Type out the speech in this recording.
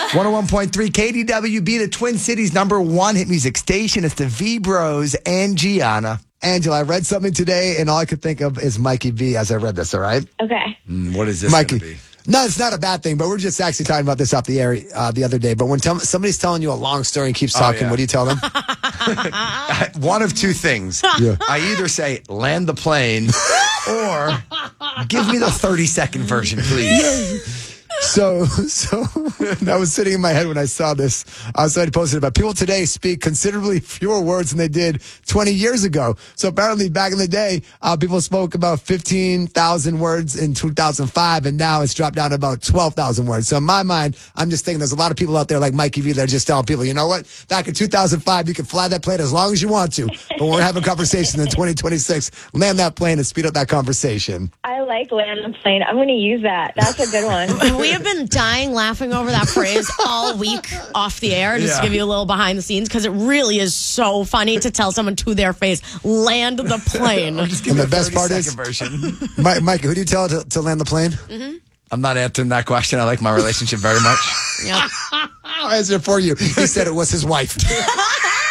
101.3 KDWB, the Twin Cities #1 hit music station. It's the V-Bros and Gianna. Angela, I read something today, and all I could think of is Mikey V as I read this, all right? Okay. What is this Mikey? Be? No, it's not a bad thing, but we're just actually talking about this off the air the other day. But when somebody's telling you a long story and keeps talking, what do you tell them? One of two things. Yeah. I either say, land the plane, or give me the 30-second version, please. So that was sitting in my head when I saw this. I was already posted about people today speak considerably fewer words than they did 20 years ago. So apparently back in the day, people spoke about 15,000 words in 2005, and now it's dropped down to about 12,000 words. So in my mind, I'm just thinking there's a lot of people out there like Mikey V that are just telling people, you know what? Back in 2005, you can fly that plane as long as you want to. But when we're having conversations in 2026, land that plane and speed up that conversation. I like land the plane. I'm going to use that. That's a good one. We have been dying laughing over that phrase all week off the air, just to give you a little behind the scenes, because it really is so funny to tell someone to their face, land the plane. And the best part is, Mike, who do you tell to land the plane? Mm-hmm. I'm not answering that question. I like my relationship very much. Yep. I'll answer it for you. He said it was his wife.